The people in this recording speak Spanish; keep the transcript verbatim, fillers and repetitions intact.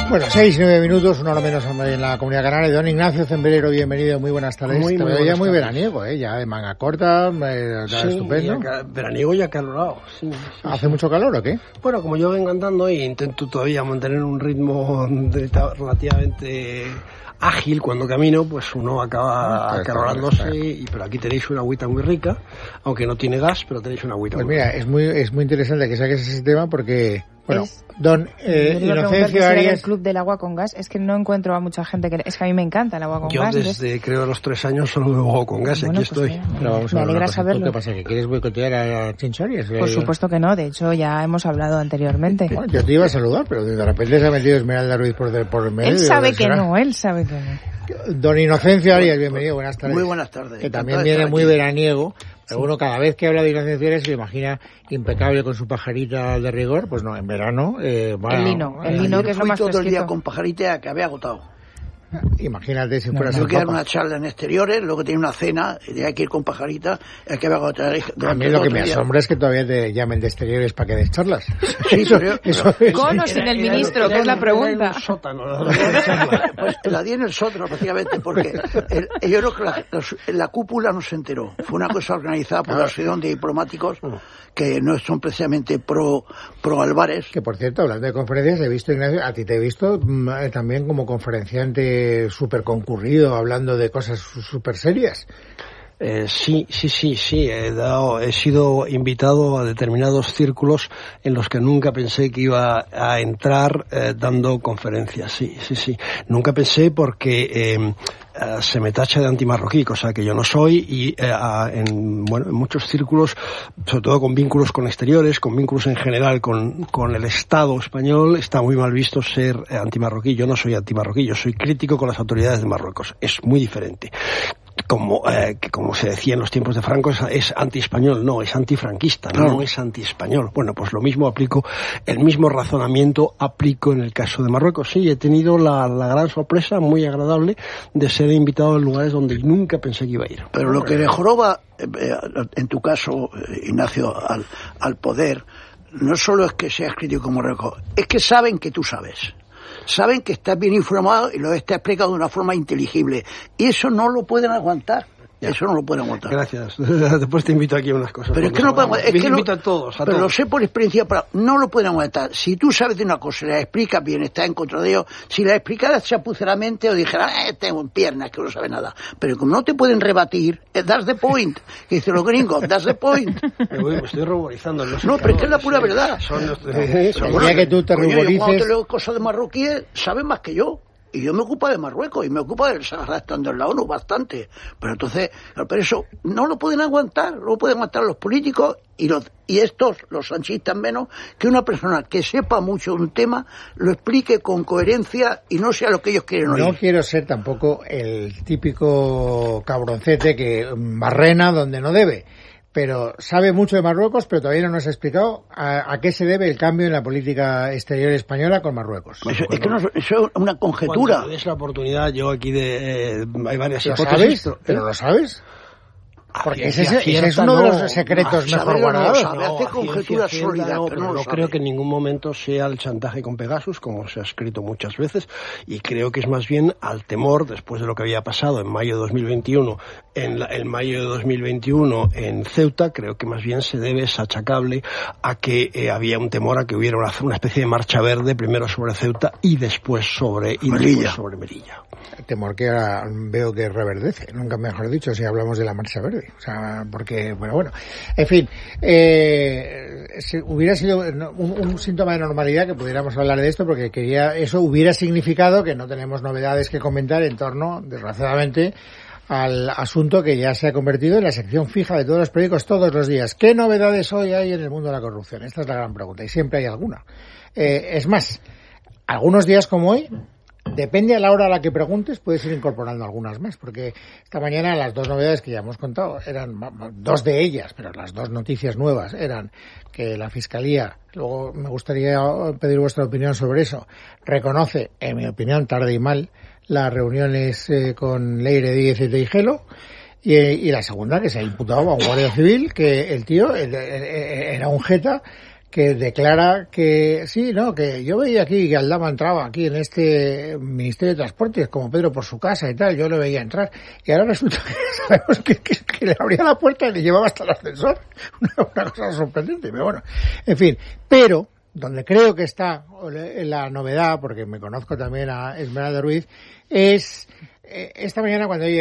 Bueno, seis, nueve minutos, una hora menos en la Comunidad Canaria. Don Ignacio Cembrero, bienvenido, muy buenas tardes. Muy, Te muy veo ya muy tardes. veraniego, ¿eh? Ya de manga corta, eh, sí, estupendo. Ya, veraniego y acalorado. Sí, sí, ¿Hace sí. mucho calor o qué? Bueno, como yo vengo andando e intento todavía mantener un ritmo de, relativamente ágil cuando camino, pues uno acaba Ah, acalorándose. Y, pero aquí tenéis una agüita muy rica, aunque no tiene gas, pero tenéis una agüita Pues muy mira, rica. es muy, es muy interesante que saques ese tema porque... Bueno, Es- don eh, Me iba a preguntar que Inocencio si era Arias... del club del agua con gas. Es que no encuentro a mucha gente que... Es que a mí me encanta el agua con Yo gas. desde entonces- creo los tres años solo bebo con gas y Bueno, aquí pues estoy. mira, Pero vamos a me ver una alegra cosa, ¿tú saberlo. ¿Qué pasa? ¿Que quieres boicotear a Chincho Arias? Por supuesto que no, de hecho ya hemos hablado anteriormente. Bueno, yo te iba a saludar, pero de repente se ha metido Esmeralda Ruiz por, de- por el medio. Él Digo, sabe ¿qué que será? no, él sabe que no. Don Inocencio Arias, bienvenido, buenas tardes. Muy buenas tardes. Que también Encantado de viene estar muy aquí. veraniego, pero uno cada vez que habla de Inocencio Arias se lo imagina impecable con su pajarita de rigor, pues no, en verano... Eh, bueno, El lino, el eh, lino Ayer que es lo fui más todo el día fresquito. con pajarita, acabé agotado. Imagínate si No, fuera no. su Tuve que dar papa. una charla en exteriores, luego tenía una cena, y tenía que ir con pajarita, y acabé agotado. A mí lo que me asombra es que todavía te llamen de exteriores para que des charlas. Sí, eso, pero yo- eso es... Con o sin el ministro, que es la pregunta. Pues la di en el sótano, prácticamente, porque el- yo creo que la, los- la cúpula no se enteró. Fue una cosa organizada por la Asociación de Diplomáticos, que no son precisamente pro, pro Álvarez. Que por cierto, hablando de conferencias, he visto, Ignacio, a ti te he visto mm, eh, también como conferenciante súper concurrido, hablando de cosas súper serias. Eh, sí, sí, sí, sí. He, dado, he sido invitado a determinados círculos en los que nunca pensé que iba a entrar eh, dando conferencias. Sí, sí, sí. Nunca pensé porque eh, eh, se me tacha de antimarroquí, cosa que yo no soy, y eh, a, en, bueno, en muchos círculos, sobre todo con vínculos con exteriores, con vínculos en general con, con el Estado español, está muy mal visto ser eh, antimarroquí. Yo no soy antimarroquí, yo soy crítico con las autoridades de Marruecos. Es muy diferente. Como, eh, que como se decía en los tiempos de Franco, es, es anti-español, no, es antifranquista, no, no es anti-español. Bueno, pues lo mismo aplico, el mismo razonamiento aplico en el caso de Marruecos. Sí, he tenido la, la gran sorpresa, muy agradable, de ser invitado en lugares donde nunca pensé que iba a ir. Pero lo que le joroba, eh, eh, en tu caso, eh, Ignacio, al, al poder, no solo es que seas crítico con Marruecos, es que saben que tú sabes. Saben que estás bien informado y lo está explicado de una forma inteligible. Y eso no lo pueden aguantar. Ya. Eso no lo pueden aguantar. Gracias. Después te invito aquí a unas cosas. Pero es que no pueden aguantar. Es Les que no- invito a todos, a pero todos. lo sé por experiencia, pero no lo pueden aguantar. Si tú sabes de una cosa y la explicas bien, estás en contra de ello, si la explicaras chapuceramente o dijeras, eh, tengo piernas, que no sabe nada. Pero como no te pueden rebatir, eh, that's the point. Que dicen los gringos, that's the point. Me, voy, me estoy ruborizando. No, sé No, qué pero es que es la hago, pura sí. verdad. Son, El son- día que tú te Coño, yo cuando ruborices... te leo cosas de marroquíes, saben más que yo. Y yo me ocupo de Marruecos y me ocupo del Sahara estando en la ONU bastante. Pero entonces, pero eso no lo pueden aguantar, no lo pueden aguantar los políticos y los y estos, los sanchistas menos, que una persona que sepa mucho de un tema lo explique con coherencia y no sea lo que ellos quieren oír. No quiero ser tampoco el típico cabroncete que barrena donde no debe, pero sabe mucho de Marruecos, pero todavía no nos ha explicado a, a qué se debe el cambio en la política exterior española con Marruecos. Eso, es que no, eso es una conjetura. Cuando me des la oportunidad, yo aquí de... Eh, hay varias ¿Lo hipótesis. sabes? ¿Pero lo sabes? Porque ese, Ciencia ese es cierta, uno de no. los secretos Ah, mejor saberlo no lo guardados. sabe. hace a conjeturas ciencia cierta sólidas, no, pero pero no no lo creo sabe. que en ningún momento sea el chantaje con Pegasus, como se ha escrito muchas veces, y creo que es más bien al temor, después de lo que había pasado en mayo de dos mil veintiuno, en, la, en mayo de dos mil veintiuno en Ceuta, creo que más bien se debe, es achacable a que eh, había un temor a que hubiera una, una especie de marcha verde, primero sobre Ceuta y después sobre, y Melilla. después sobre Melilla. Temor que ahora veo que reverdece, nunca mejor dicho, si hablamos de la marcha verde. O sea, porque, bueno, bueno. En fin, eh, si hubiera sido un, un síntoma de normalidad que pudiéramos hablar de esto, porque quería, eso hubiera significado que no tenemos novedades que comentar en torno, desgraciadamente, al asunto que ya se ha convertido en la sección fija de todos los periódicos todos los días. ¿Qué novedades hoy hay en el mundo de la corrupción? Esta es la gran pregunta, y siempre hay alguna. Eh, es más, algunos días como hoy, depende a la hora a la que preguntes, puedes ir incorporando algunas más, porque esta mañana las dos novedades que ya hemos contado eran dos de ellas, pero las dos noticias nuevas eran que la Fiscalía, luego me gustaría pedir vuestra opinión sobre eso, reconoce, en mi opinión, tarde y mal, las reuniones eh, con Leire Díez y Teijelo, y, y la segunda, que se ha imputado a un guardia civil, que el tío el, el, el, era un jeta, que declara que sí, no, que yo veía aquí que Aldama entraba aquí en este Ministerio de Transportes como Pedro por su casa y tal, yo le veía entrar y ahora resulta que sabemos que, que, que le abría la puerta y le llevaba hasta el ascensor, una, una cosa sorprendente, pero bueno, en fin, pero donde creo que está la novedad, porque me conozco también a Esmeralda Ruiz, es eh, esta mañana cuando ella